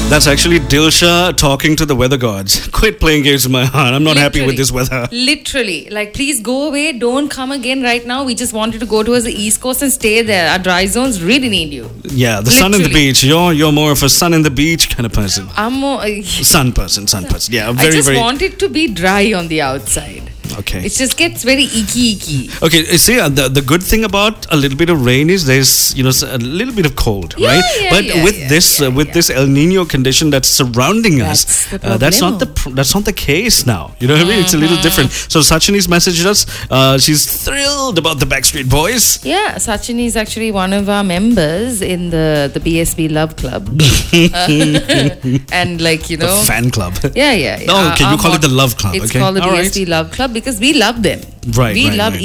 That's actually Dilsha talking to the weather gods. Quit playing games with my heart. I'm not happy with this weather. Literally. Like, please go away. Don't come again right now. We just wanted to go towards the East Coast and stay there. Our dry zones really need you. Yeah, the sun and the beach. You're more of a sun and the beach kind of person. I'm more... sun person. Yeah, I just want it to be dry on the outside. Okay. It just gets very icky. Okay, see, the good thing about a little bit of rain is there's, a little bit of cold, right? But with this El Nino condition that's surrounding us, that's not the case now. You know what I mean? It's a little different. So Sachini's messaged us. She's thrilled about the Backstreet Boys. Yeah, Sachini is actually one of our members in the BSB Love Club. And the fan club. Yeah. Oh, okay, you call it the Love Club. It's called the BSB Love Club because we love them. Right. We love